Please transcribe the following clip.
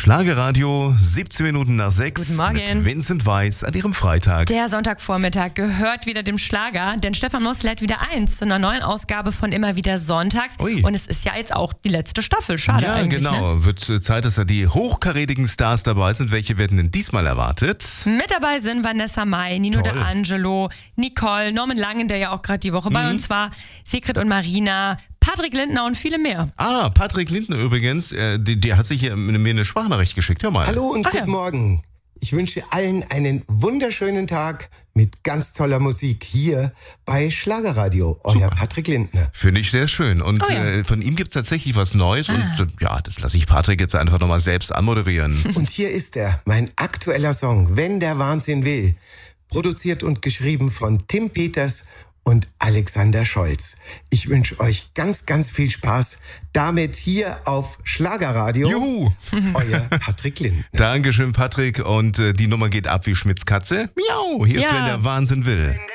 Schlagerradio, 17 Minuten nach 6. Guten Morgen. Mit Vincent Weiss an ihrem Freitag. Der Sonntagvormittag gehört wieder dem Schlager, denn Stefan Moss lädt wieder ein zu einer neuen Ausgabe von Immer wieder Sonntags. Ui. Und es ist ja jetzt auch die letzte Staffel. Schade Ja, eigentlich. genau. Ne? Wird Zeit, dass da die hochkarätigen Stars dabei sind. Welche werden denn diesmal erwartet? Mit dabei sind Vanessa Mai, Nino Toll. D'Angelo, Nicole, Norman Langen, der ja auch gerade die Woche bei uns war, Sigrid und Marina, Patrick Lindner und viele mehr. Ah, Patrick Lindner übrigens, der hat sich hier mir eine Sprachnachricht geschickt. Hör mal. Hallo und Ach ja. guten Morgen. Ich wünsche allen einen wunderschönen Tag mit ganz toller Musik hier bei Schlagerradio. Euer Patrick Lindner. Finde ich sehr schön. Und Oh ja. von ihm gibt's tatsächlich was Neues. Und ja, das lasse ich Patrick jetzt einfach nochmal selbst anmoderieren. Und hier ist er, mein aktueller Song, Wenn der Wahnsinn will. Produziert und geschrieben von Tim Peters und Alexander Scholz. Ich wünsche euch ganz, ganz viel Spaß damit hier auf Schlagerradio. Juhu! Euer Patrick Lindner. Dankeschön, Patrick. Und die Nummer geht ab wie Schmitz Katze. Miau! Hier ist, Ja. wenn der Wahnsinn will. Wenn der